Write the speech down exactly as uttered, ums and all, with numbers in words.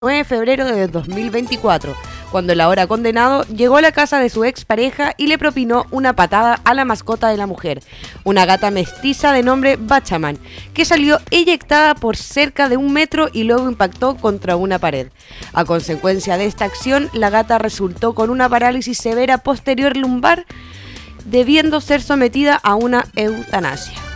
nueve de febrero de dos mil veinticuatro, cuando el ahora condenado llegó a la casa de su expareja y le propinó una patada a la mascota de la mujer, una gata mestiza de nombre Bachaman, que salió eyectada por cerca de un metro y luego impactó contra una pared. A consecuencia de esta acción, la gata resultó con una parálisis severa posterior lumbar, debiendo ser sometida a una eutanasia.